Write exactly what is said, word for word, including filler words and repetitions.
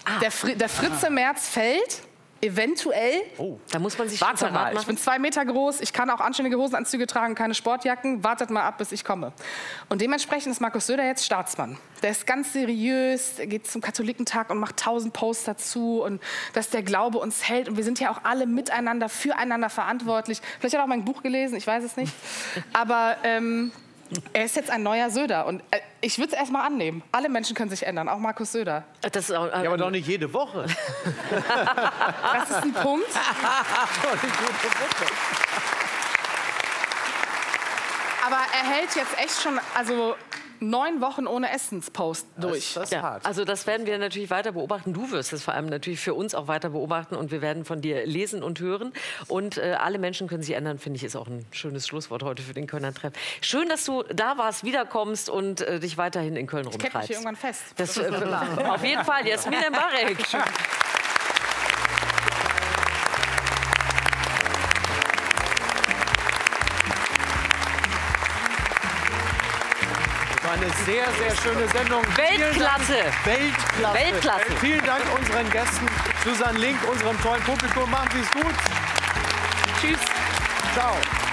Ah. Der, Fri der Fritze Merz fällt. Eventuell. Oh, da muss man sich Warte mal, ich bin zwei Meter groß, ich kann auch anständige Hosenanzüge tragen, keine Sportjacken. Wartet mal ab, bis ich komme. Und dementsprechend ist Markus Söder jetzt Staatsmann. Der ist ganz seriös, er geht zum Katholikentag und macht tausend Posts dazu und dass der Glaube uns hält. Und wir sind ja auch alle miteinander, füreinander verantwortlich. Vielleicht hat er auch mein Buch gelesen, ich weiß es nicht. Aber ähm, er ist jetzt ein neuer Söder und äh, ich würde es erst mal annehmen. Alle Menschen können sich ändern, auch Markus Söder. Das ist auch, äh, ja, aber doch nicht jede Woche. Das ist ein Punkt. Aber er hält jetzt echt schon, also neun Wochen ohne Essenspost durch. Das, das ja, hart. also das werden wir natürlich weiter beobachten. Du wirst es vor allem natürlich für uns auch weiter beobachten und wir werden von dir lesen und hören. Und äh, alle Menschen können sich ändern, finde ich, ist auch ein schönes Schlusswort heute für den Kölner Treff. Schön, dass du da warst, wiederkommst und äh, dich weiterhin in Köln rumtreibst. Ich mich hier irgendwann fest. Das, das äh, auf jeden Fall, Jasmin Mbarek. Eine sehr, sehr schöne Sendung. Weltklasse. Weltklasse. Weltklasse. Vielen Dank unseren Gästen, Susanne Link, unserem tollen Publikum. Machen Sie es gut. Tschüss. Ciao.